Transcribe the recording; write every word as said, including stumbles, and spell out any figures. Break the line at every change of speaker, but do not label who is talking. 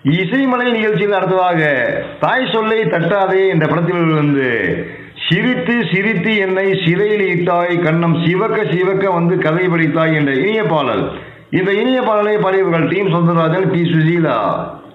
இசைமலை நிகழ்ச்சியில் அடுத்ததாக தாய் சொல்லை தட்டாதே என்ற படத்தில் வந்து சிரித்து சிரித்து என்னை சிறையில் இட்டாய் கண்ணம் சிவக்க சிவக்க வந்து கதை படித்தாய் என்ற இனிய பாடல். இந்த இனிய பாடலை பாடியவர்கள் டீம் சொந்தராஜன், பி சுசீலா.